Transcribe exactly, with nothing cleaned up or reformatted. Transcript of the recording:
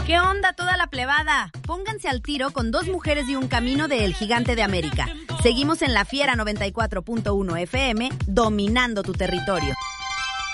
¿Qué onda toda la plebada? Pónganse al tiro con Dos Mujeres y un Camino de El Gigante de América. Seguimos en La Fiera noventa y cuatro punto uno F M, dominando tu territorio.